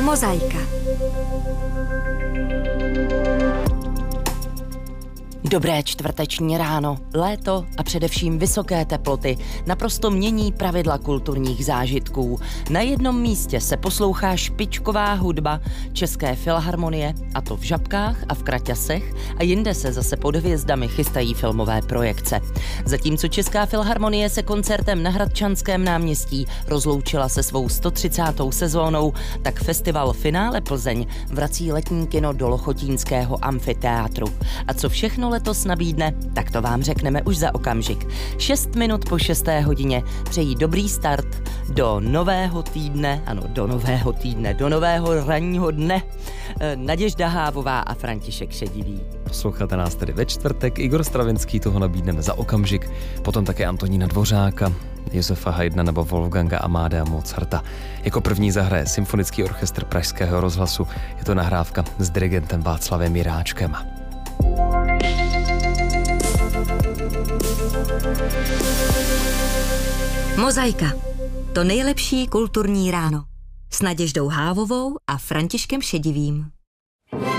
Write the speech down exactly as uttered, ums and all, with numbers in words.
Mozaika. Dobré čtvrteční ráno, léto a především vysoké teploty naprosto mění pravidla kulturních zážitků. Na jednom místě se poslouchá špičková hudba České filharmonie, a to v Žabkách a v Kraťasech, a jinde se zase pod hvězdami chystají filmové projekce. Zatímco Česká filharmonie se koncertem na Hradčanském náměstí rozloučila se svou sto třicátou sezónou, tak festival Finále Plzeň vrací letní kino do Lochotínského amfiteátru. A co všechno letos nabídne, tak to vám řekneme už za okamžik. Šest minut po šesté hodině přejí dobrý start do nového týdne, ano, do nového týdne, do nového ranního dne. Naděžda Hávová a František Šedivý. Posloucháte nás tedy ve čtvrtek, Igor Stravinský, toho nabídneme za okamžik, potom také Antonína Dvořáka, Josefa Haydna nebo Wolfganga Amadea Mozarta. Jako první zahraje Symfonický orchestr Pražského rozhlasu, je to nahrávka s dirigentem Václavem Jiráčkem. Mozaika. To nejlepší kulturní ráno. S Naděždou Hávovou a Františkem Šedivým.